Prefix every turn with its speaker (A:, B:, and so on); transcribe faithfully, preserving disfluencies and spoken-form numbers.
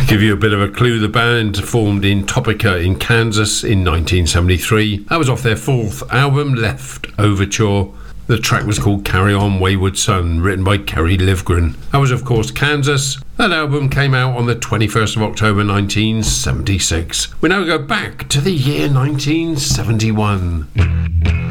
A: To give you a bit of a clue, the band formed in Topeka in Kansas in nineteen seventy-three. That was off their fourth album, Left Overture. The track was called Carry On Wayward Son, written by Kerry Livgren. That was, of course, Kansas. That album came out on the twenty-first of October nineteen seventy-six. We now go back to the year nineteen seventy-one.